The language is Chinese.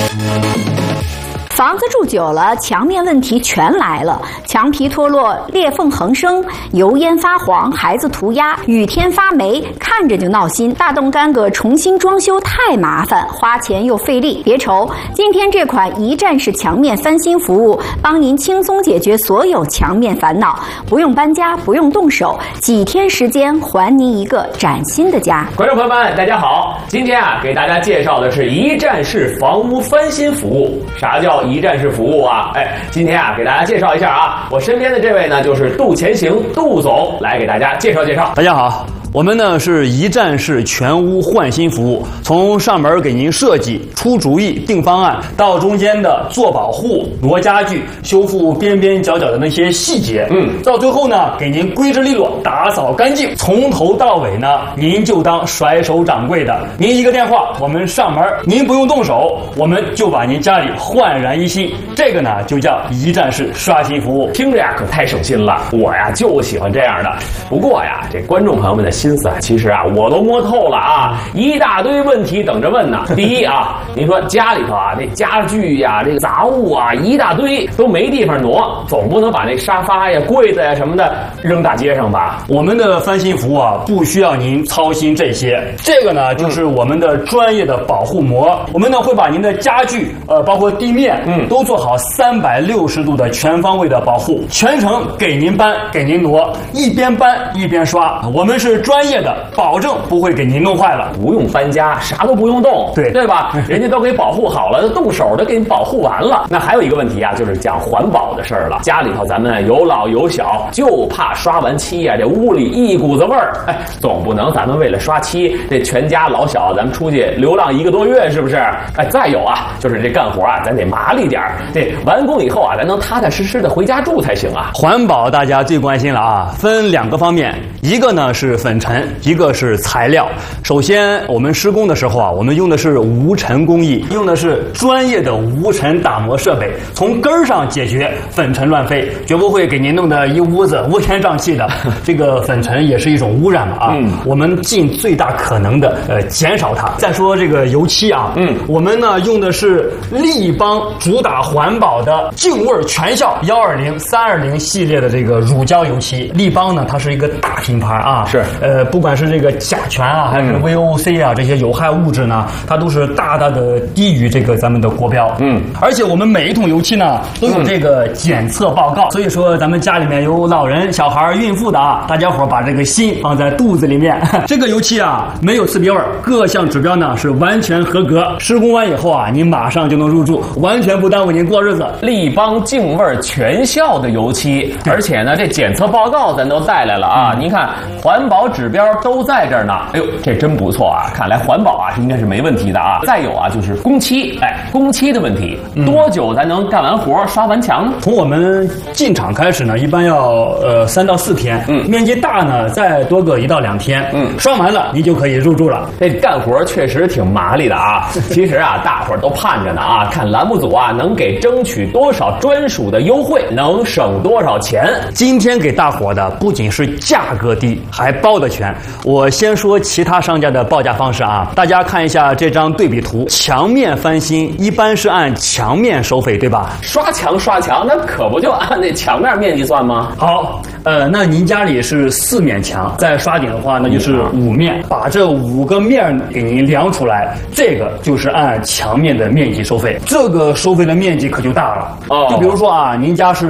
房子住久了，墙面问题全来了，墙皮脱落，裂缝横生，油烟发黄，孩子涂鸦，雨天发霉，看着就闹心。大动干戈重新装修太麻烦，花钱又费力。别愁，今天这款一站式墙面翻新服务，帮您轻松解决所有墙面烦恼，不用搬家，不用动手，几天时间还您一个崭新的家。 观众朋友们，大家好，今天给大家介绍的是一站式房屋翻新服务。啥叫一站式服务啊？今天给大家介绍一下啊，我身边的这位呢就是杜前行杜总来给大家介绍介绍。 大家好。我们呢是一站式全屋换新服务，从上门给您设计、出主意、定方案，到中间的做保护、挪家具、修复边边角角的那些细节，到最后呢给您规制利落、打扫干净，从头到尾呢您就当甩手掌柜的，您一个电话，我们上门，您不用动手，我们就把您家里焕然一新。这个呢就叫一站式刷新服务， 听着可太省心了，我就喜欢这样的。不过这观众朋友们的心思其实我都摸透了啊，一大堆问题等着问呢。第一您说家里头这家具呀、这个杂物一大堆都没地方挪，总不能把那沙发呀、柜子呀什么的扔大街上吧？ 我们的翻新服务不需要您操心这些，这个呢就是我们的专业的保护膜，我们呢会把您的家具包括地面都做好360度的全方位的保护，全程给您搬给您挪，一边搬一边刷，我们是专业的，保证不会给您弄坏了， 不用搬家，啥都不用动，对吧？人家都给保护好了，动手都给你保护完了。那还有一个问题就是讲环保的事儿了。家里头咱们有老有小，就怕刷完漆这屋里一股子味儿，总不能咱们为了刷漆，这全家老小咱们出去流浪1个多月，是不是？再有就是这干活咱得麻利点儿，这完工以后咱能踏踏实实的回家住才行啊。 环保大家最关心了分2个方面，一个呢是粉尘，一个是材料。首先我们施工的时候我们用的是无尘工艺，用的是专业的无尘打磨设备，从根儿上解决粉尘乱飞，绝不会给您弄得一屋子乌烟瘴气的。这个粉尘也是一种污染嘛我们尽最大可能的减少它。再说这个油漆我们呢用的是立邦主打环保的净味全效120、320系列的这个乳胶油漆。立邦呢它是一个大品牌是不管是这个甲醛还是 VOC 这些有害物质呢，它都是大大的低于这个咱们的国标。而且我们每一桶油漆呢都有这个检测报告，所以说咱们家里面有老人、小孩、孕妇的大家伙把这个心放在肚子里面。这个油漆没有刺鼻味，各项指标呢是完全合格。施工完以后您马上就能入住，完全不耽误您过日子。 立邦净味全效的油漆，而且呢这检测报告咱都带来了您看环保指标都在这儿呢。哎呦，这真不错看来环保应该是没问题的再有就是工期，工期的问题，多久才能干完活刷完墙呢？ 从我们进场开始呢，一般要3到4天，面积大呢再多个1到2天，刷完了您就可以入住了。 这干活确实挺麻利的其实大伙儿都盼着呢看栏目组能给争取多少专属的优惠，能省多少钱。 今天给大伙的不仅是价格低，还包得全。我先说其他商家的报价方式大家看一下这张对比图，墙面翻新一般是按墙面收费，对吧？ 刷墙那可不就按那墙面面积算吗？ 好，那您家里是4面墙，再刷顶的话那就是5面，把这5个面给您量出来，这个就是按墙面的面积收费。这个收费的面积可就大了就比如说您家是